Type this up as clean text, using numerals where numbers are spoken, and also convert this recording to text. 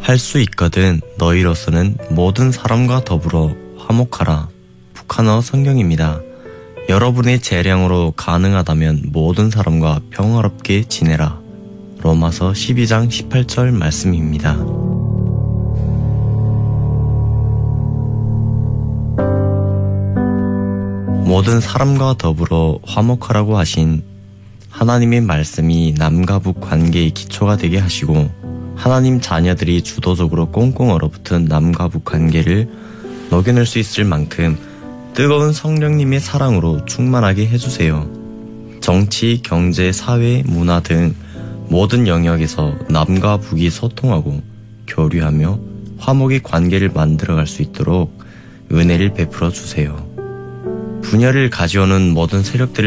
할 수 있거든 너희로서는 모든 사람과 더불어 화목하라. 북한어 성경입니다. 여러분의 재량으로 가능하다면 모든 사람과 평화롭게 지내라. 로마서 12장 18절 말씀입니다. 모든 사람과 더불어 화목하라고 하신 하나님의 말씀이 남과 북 관계의 기초가 되게 하시고 하나님 자녀들이 주도적으로 꽁꽁 얼어붙은 남과 북 관계를 녹여낼 수 있을 만큼 뜨거운 성령님의 사랑으로 충만하게 해주세요. 정치, 경제, 사회, 문화 등 모든 영역에서 남과 북이 소통하고 교류하며 화목의 관계를 만들어갈 수 있도록 은혜를 베풀어 주세요. 분열을 가져오는 모든 세력들을